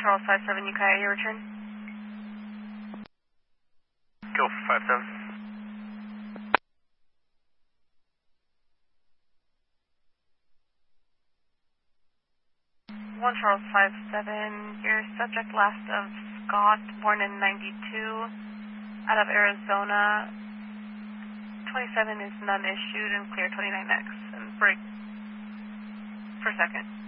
Charles 57, Ukiah, your return. Go for 57. 1 Charles 57, your subject last of Scott, born in 92, out of Arizona. 27 is none issued and clear 29X, and break for second.